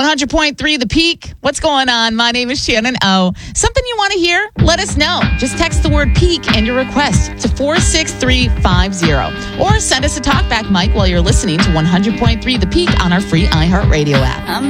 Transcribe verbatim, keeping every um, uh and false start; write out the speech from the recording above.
hundred point three The Peak. What's going on? My name is Shannon O. Something you want to hear? Let us know. Just text the word peak and your request to four six three five zero. Or send us a talkback mic while you're listening to one hundred point three The Peak on our free iHeartRadio app.